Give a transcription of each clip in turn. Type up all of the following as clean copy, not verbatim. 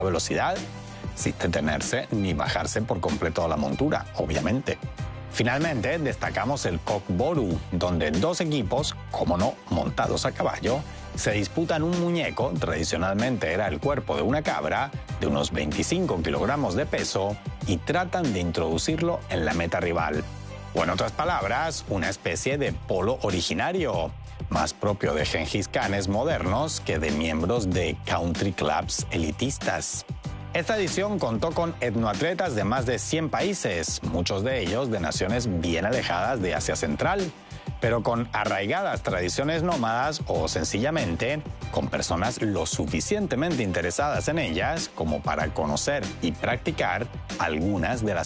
velocidad, sin detenerse ni bajarse por completo a la montura, obviamente. Finalmente, destacamos el Kokboru, donde dos equipos, como no, montados a caballo, se disputan un muñeco, tradicionalmente era el cuerpo de una cabra, de unos 25 kilogramos de peso, y tratan de introducirlo en la meta rival. O en otras palabras, una especie de polo originario, más propio de Gengis Khanes modernos que de miembros de country clubs elitistas. Esta edición contó con etnoatletas de más de 100 países, muchos de ellos de naciones bien alejadas de Asia Central, pero con arraigadas tradiciones nómadas o sencillamente con personas lo suficientemente interesadas en ellas como para conocer y practicar algunas de las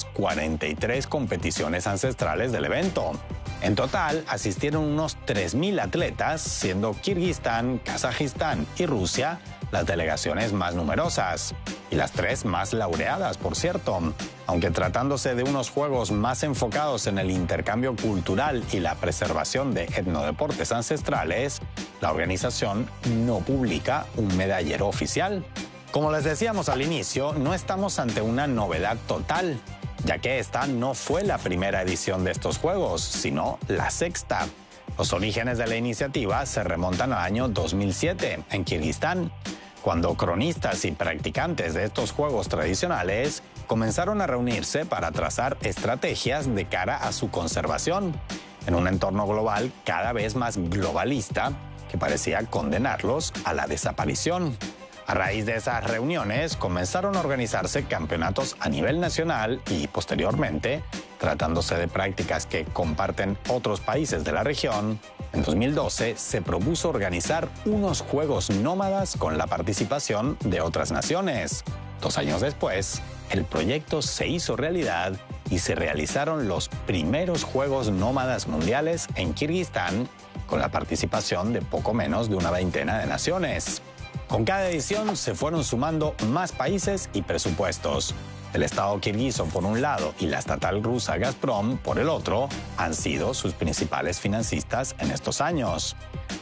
43 competiciones ancestrales del evento. En total, asistieron unos 3.000 atletas, siendo Kirguistán, Kazajistán y Rusia las delegaciones más numerosas, y las tres más laureadas, por cierto. Aunque tratándose de unos juegos más enfocados en el intercambio cultural y la preservación de etnodeportes ancestrales, la organización no publica un medallero oficial. Como les decíamos al inicio, no estamos ante una novedad total, ya que esta no fue la primera edición de estos juegos, sino la sexta. Los orígenes de la iniciativa se remontan al año 2007, en Kirguistán, cuando cronistas y practicantes de estos juegos tradicionales comenzaron a reunirse para trazar estrategias de cara a su conservación, en un entorno global cada vez más globalista que parecía condenarlos a la desaparición. A raíz de esas reuniones comenzaron a organizarse campeonatos a nivel nacional y, posteriormente, tratándose de prácticas que comparten otros países de la región, en 2012 se propuso organizar unos juegos nómadas con la participación de otras naciones. 2 años después, el proyecto se hizo realidad y se realizaron los primeros Juegos Nómadas Mundiales en Kirguistán, con la participación de poco menos de una veintena de naciones. Con cada edición se fueron sumando más países y presupuestos. El Estado kirguiso por un lado y la estatal rusa Gazprom por el otro han sido sus principales financistas en estos años.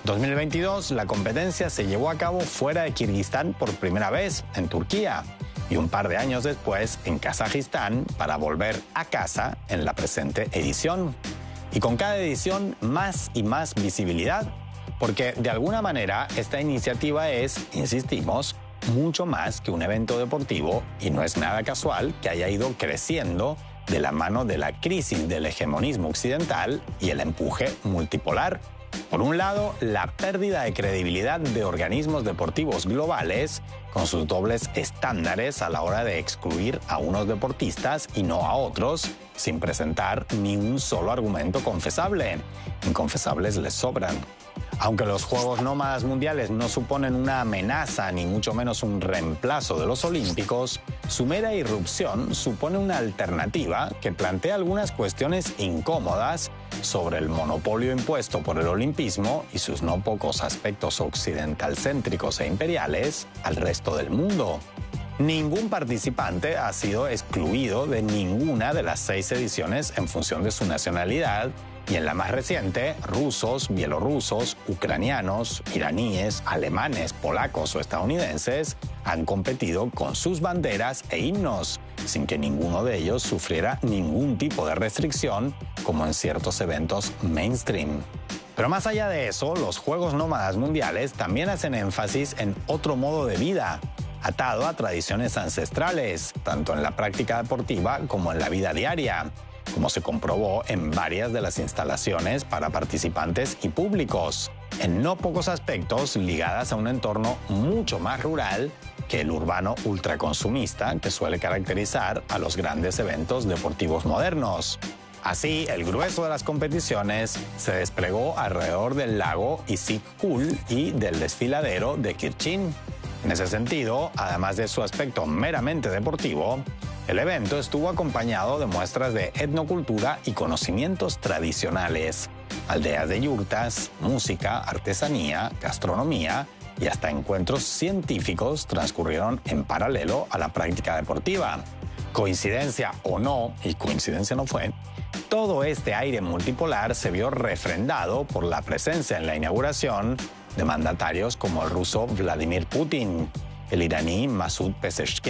2022, la competencia se llevó a cabo fuera de Kirguistán por primera vez, en Turquía, y un par de años después en Kazajistán para volver a casa en la presente edición. Y con cada edición más y más visibilidad, porque de alguna manera esta iniciativa es, insistimos, mucho más que un evento deportivo y no es nada casual que haya ido creciendo de la mano de la crisis del hegemonismo occidental y el empuje multipolar. Por un lado, la pérdida de credibilidad de organismos deportivos globales con sus dobles estándares a la hora de excluir a unos deportistas y no a otros, sin presentar ni un solo argumento confesable. Inconfesables les sobran. Aunque los Juegos Nómadas Mundiales no suponen una amenaza ni mucho menos un reemplazo de los Olímpicos, su mera irrupción supone una alternativa que plantea algunas cuestiones incómodas sobre el monopolio impuesto por el olimpismo y sus no pocos aspectos occidentalcéntricos e imperiales al resto del mundo. Ningún participante ha sido excluido de ninguna de las 6 ediciones en función de su nacionalidad, y en la más reciente, rusos, bielorrusos, ucranianos, iraníes, alemanes, polacos o estadounidenses han competido con sus banderas e himnos, sin que ninguno de ellos sufriera ningún tipo de restricción, como en ciertos eventos mainstream. Pero más allá de eso, los Juegos Nómadas Mundiales también hacen énfasis en otro modo de vida, atado a tradiciones ancestrales, tanto en la práctica deportiva como en la vida diaria, como se comprobó en varias de las instalaciones para participantes y públicos, en no pocos aspectos ligadas a un entorno mucho más rural que el urbano ultraconsumista que suele caracterizar a los grandes eventos deportivos modernos. Así, el grueso de las competiciones se desplegó alrededor del lago Issyk-Kul y del desfiladero de Kirchin. En ese sentido, además de su aspecto meramente deportivo, el evento estuvo acompañado de muestras de etnocultura y conocimientos tradicionales, aldeas de yurtas, música, artesanía, gastronomía y hasta encuentros científicos transcurrieron en paralelo a la práctica deportiva. Coincidencia o no, y coincidencia no fue, todo este aire multipolar se vio refrendado por la presencia en la inauguración de mandatarios como el ruso Vladimir Putin, el iraní Masoud Pezeshkian,